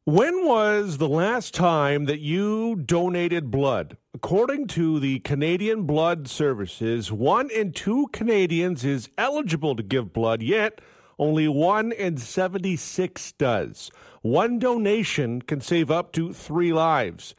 When was the last time that you donated blood? According to the Canadian Blood Services, 1 in 2 Canadians is eligible to give blood, yet only 1 in 76 does. One donation can save up to 3 lives.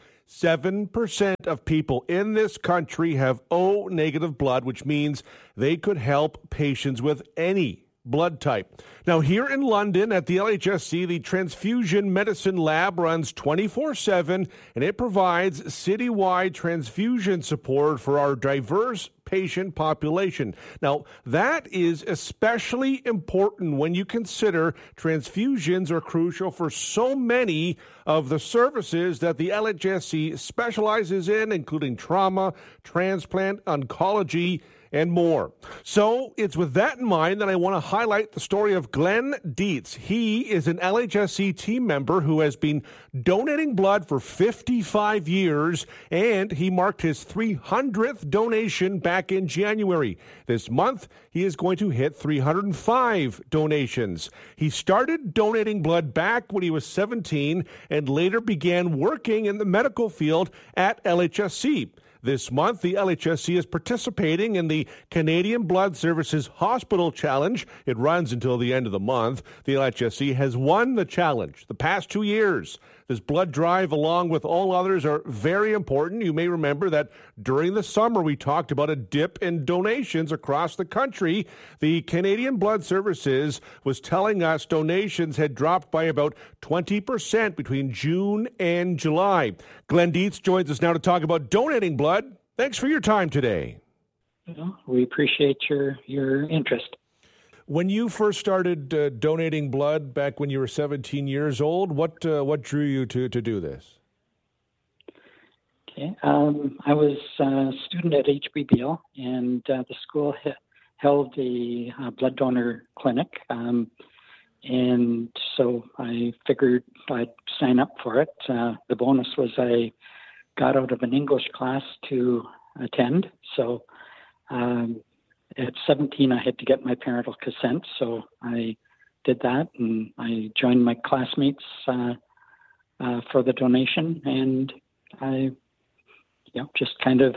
7% of people in this country have O negative blood, which means they could help patients with any blood type. Now, here in London at the LHSC, the Transfusion Medicine Lab runs 24/7, and it provides citywide transfusion support for our diverse patient population. Now, that is especially important when you consider transfusions are crucial for so many of the services that the LHSC specializes in, including trauma, transplant, oncology, and more. So it's with that in mind that I want to highlight the story of Glenn Dietz. He is an LHSC team member who has been donating blood for 55 years, and he marked his 300th donation back in January. This month, he is going to hit 305 donations. He started donating blood back when he was 17 and later began working in the medical field at LHSC. This month, the LHSC is participating in the Canadian Blood Services Hospital Challenge. It runs until the end of the month. The LHSC has won the challenge the past 2 years. This blood drive, along with all others, are very important. You may remember that during the summer, we talked about a dip in donations across the country. The Canadian Blood Services was telling us donations had dropped by about 20% between June and July. Glenn Dietz joins us now to talk about donating blood. Thanks for your time today. Well, we appreciate your interest. When you first started donating blood back when you were 17 years old, what drew you to do this? Okay, I was a student at HBBL, and the school held a blood donor clinic, and so I figured I'd sign up for it. The bonus was I got out of an English class to attend, so at 17, I had to get my parental consent, so I did that, and I joined my classmates for the donation, and I, just kind of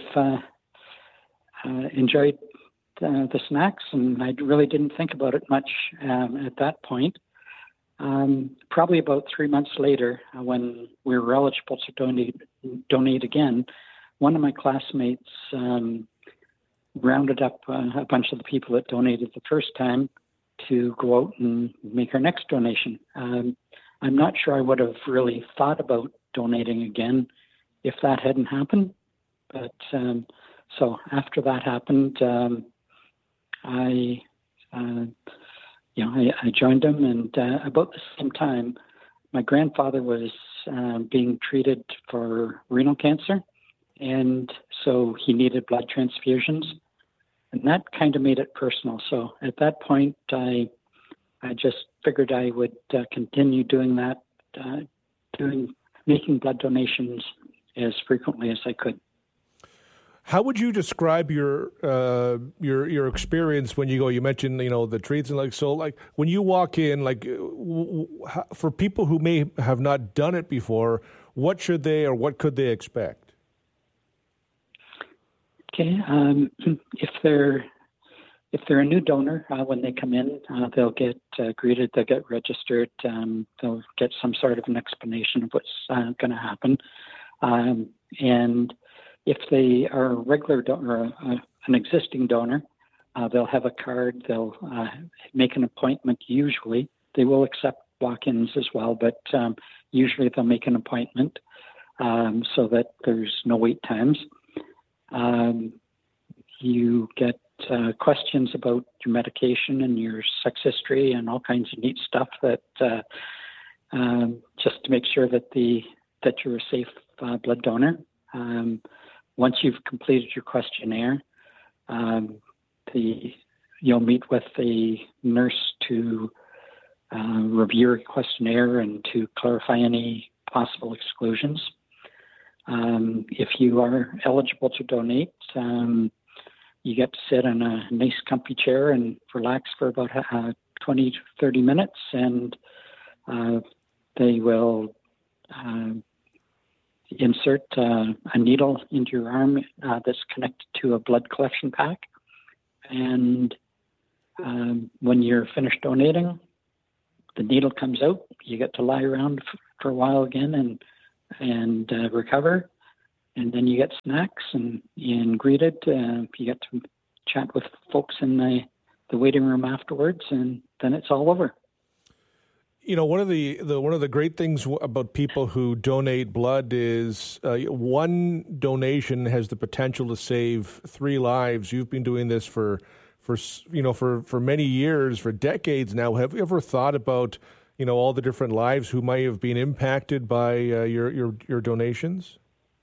enjoyed the snacks, and I really didn't think about it much at that point. Probably about 3 months later, when we were eligible to donate again, one of my classmates rounded up a bunch of the people that donated the first time to go out and make our next donation. I'm not sure I would have really thought about donating again if that hadn't happened. But so after that happened, I joined them, and about the same time, my grandfather was being treated for renal cancer, and so he needed blood transfusions. And that kind of made it personal. So at that point, I just figured I would continue doing that, making blood donations as frequently as I could. How would you describe your experience when you go? You mentioned the treats and when you walk in, for people who may have not done it before, what should they or what could they expect? Okay, if they're a new donor, when they come in, they'll get greeted, they'll get registered, they'll get some sort of an explanation of what's going to happen. And if they are a regular donor, an existing donor, they'll have a card, they'll make an appointment usually. They will accept walk-ins as well, but usually they'll make an appointment so that there's no wait times. You get questions about your medication and your sex history and all kinds of neat stuff that just to make sure that you're a safe blood donor. Once you've completed your questionnaire, you'll meet with the nurse to review your questionnaire and to clarify any possible exclusions. If you are eligible to donate, you get to sit in a nice comfy chair and relax for about 20 to 30 minutes, and they will insert a needle into your arm that's connected to a blood collection pack. And when you're finished donating, the needle comes out. You get to lie around for a while again and recover. And then you get snacks and greeted. You get to chat with folks in the waiting room afterwards, and then it's all over. You know, one of the great things about people who donate blood is one donation has the potential to save 3 lives. You've been doing this for many years, for decades now. Have you ever thought about, all the different lives who might have been impacted by your donations?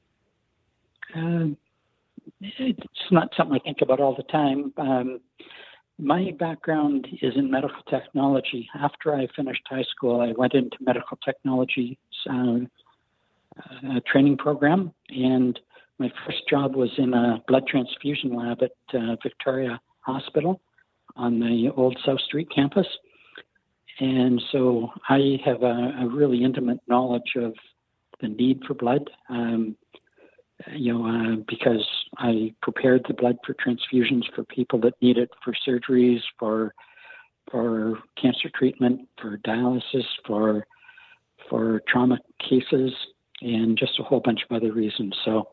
It's not something I think about all the time. My background is in medical technology. After I finished high school, I went into medical technology training program, and my first job was in a blood transfusion lab at Victoria Hospital on the old South Street campus. And so I have a really intimate knowledge of the need for blood, because I prepared the blood for transfusions for people that need it for surgeries, for cancer treatment, for dialysis, for trauma cases, and just a whole bunch of other reasons. So,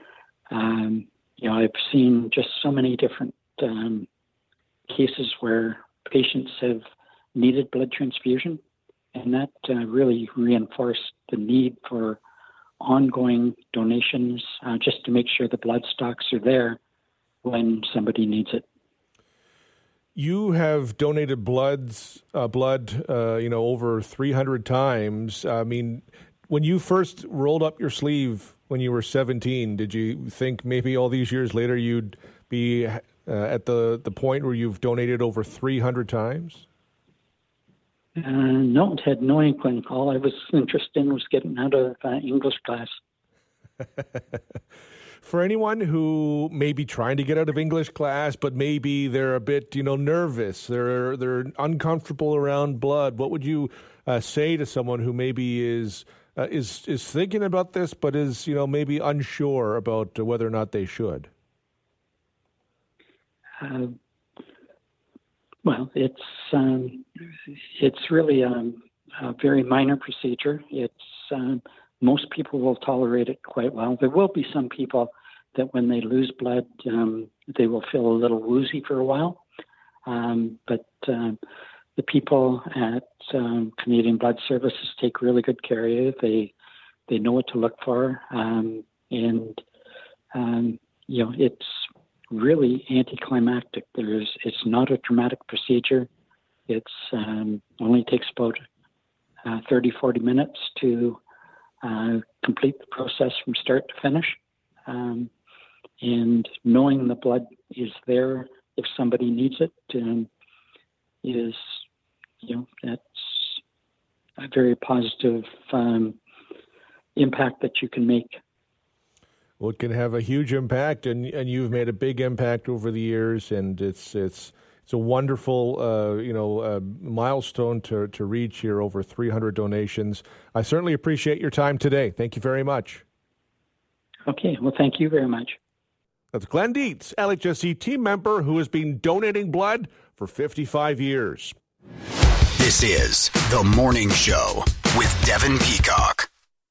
I've seen just so many different cases where patients have needed blood transfusion, and that really reinforced the need for ongoing donations, just to make sure the blood stocks are there when somebody needs it. You have donated blood, over 300 times. I mean, when you first rolled up your sleeve when you were 17, did you think maybe all these years later you'd be at the point where you've donated over 300 times? No, had no inkling. All I was interested in was getting out of English class. For anyone who may be trying to get out of English class, but maybe they're a bit, nervous, they're uncomfortable around blood, what would you say to someone who maybe is thinking about this, but is, maybe unsure about whether or not they should? Well, it's really a very minor procedure. Most people will tolerate it quite well. There will be some people that when they lose blood, they will feel a little woozy for a while. But the people at Canadian Blood Services take really good care of you. They know what to look for, and it's really anticlimactic. It's not a dramatic procedure. It's only takes about 30-40 minutes to complete the process from start to finish. And knowing the blood is there if somebody needs it is, that's a very positive impact that you can make. Well, it can have a huge impact, and you've made a big impact over the years, and it's a wonderful milestone to reach here, over 300 donations. I certainly appreciate your time today. Thank you very much. Okay, well, thank you very much. That's Glenn Dietz, LHSC team member who has been donating blood for 55 years. This is The Morning Show with Devin Peacock.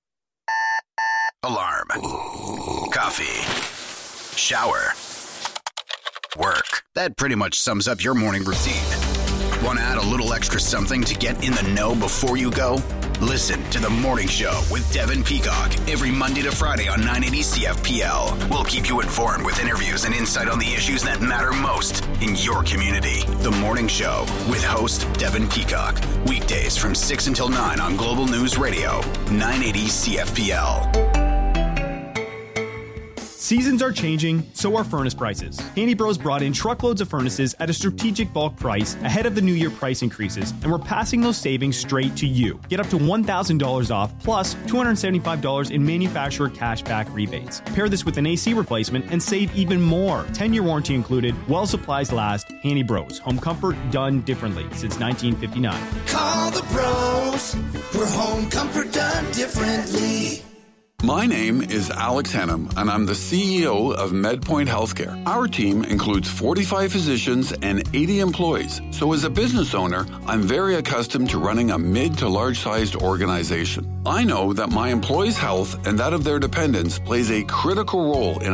Alarm. Coffee. Shower. Work. That pretty much sums up your morning routine. Want to add a little extra something to get in the know before you go? Listen to The Morning Show with Devin Peacock every Monday to Friday on 980 CFPL. We'll keep you informed with interviews and insight on the issues that matter most in your community. The Morning Show with host Devin Peacock. Weekdays from 6 until 9 on Global News Radio, 980 CFPL. Seasons are changing, so are furnace prices. Handy Bros brought in truckloads of furnaces at a strategic bulk price ahead of the new year price increases, and we're passing those savings straight to you. Get up to $1,000 off, plus $275 in manufacturer cashback rebates. Pair this with an AC replacement and save even more. 10-year warranty included, while supplies last. Handy Bros, home comfort done differently since 1959. Call the bros for home comfort done different. confidently. My name is Alex Hennum, and I'm the CEO of MedPoint Healthcare. Our team includes 45 physicians and 80 employees. So as a business owner, I'm very accustomed to running a mid to large-sized organization. I know that my employees' health and that of their dependents plays a critical role in